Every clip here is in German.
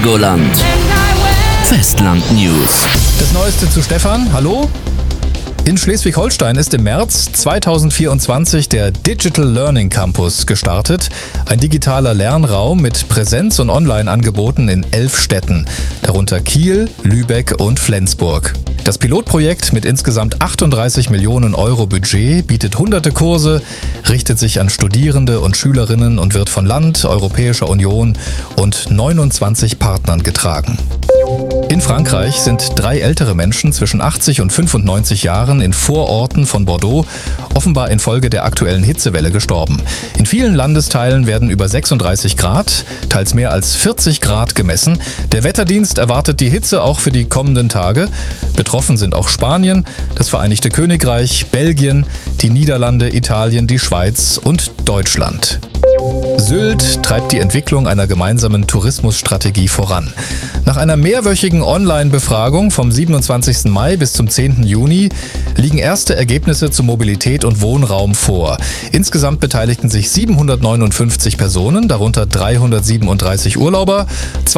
Helgoland. Festland News. Das Neueste zu Stefan. Hallo? In Schleswig-Holstein ist im März 2024 der Digital Learning Campus gestartet. Ein digitaler Lernraum mit Präsenz- und Online-Angeboten in 11 Städten, darunter Kiel, Lübeck und Flensburg. Das Pilotprojekt mit insgesamt 38 Millionen Euro Budget bietet hunderte Kurse, richtet sich an Studierende und Schülerinnen und wird von Land, Europäischer Union und 29 Partnern getragen. In Frankreich sind 3 ältere Menschen zwischen 80 und 95 Jahren in Vororten von Bordeaux offenbar infolge der aktuellen Hitzewelle gestorben. In vielen Landesteilen werden über 36 Grad, teils mehr als 40 Grad gemessen. Der Wetterdienst erwartet die Hitze auch für die kommenden Tage. Betroffen sind auch Spanien, das Vereinigte Königreich, Belgien, die Niederlande, Italien, die Schweiz und Deutschland. Sylt treibt die Entwicklung einer gemeinsamen Tourismusstrategie voran. Nach einer mehrwöchigen Online-Befragung vom 27. Mai bis zum 10. Juni liegen erste Ergebnisse zu Mobilität und Wohnraum vor. Insgesamt beteiligten sich 759 Personen, darunter 337 Urlauber,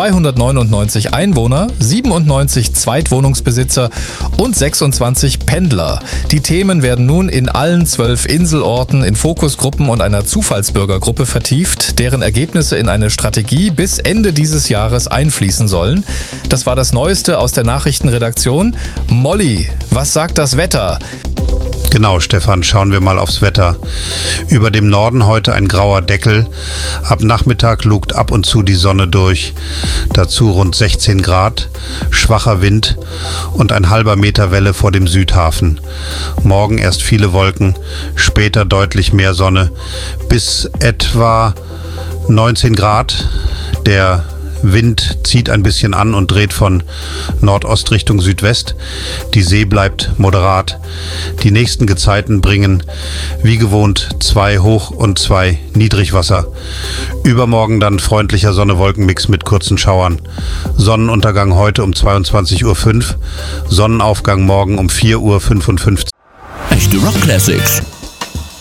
299 Einwohner, 97 Zweitwohnungsbesitzer und 26 Pendler. Die Themen werden nun in allen 12 Inselorten in Fokusgruppen und einer Zufallsbürgergruppe vertieft, deren Ergebnisse in eine Strategie bis Ende dieses Jahres einfließen sollen. Das war das Neueste aus der Nachrichtenredaktion. Molly, was sagt das Wetter? Genau, Stefan, schauen wir mal aufs Wetter. Über dem Norden heute ein grauer Deckel. Ab Nachmittag lugt ab und zu die Sonne durch. Dazu rund 16 Grad, schwacher Wind und ein halber Meter Welle vor dem Südhafen. Morgen erst viele Wolken, später deutlich mehr Sonne. Bis etwa 19 Grad. Der Wind zieht ein bisschen an und dreht von Nordost Richtung Südwest. Die See bleibt moderat. Die nächsten Gezeiten bringen wie gewohnt 2 Hoch- und 2 Niedrigwasser. Übermorgen dann freundlicher Sonne-Wolken-Mix mit kurzen Schauern. Sonnenuntergang heute um 22:05 Uhr, Sonnenaufgang morgen um 4:55 Uhr. Echte Rock Classics.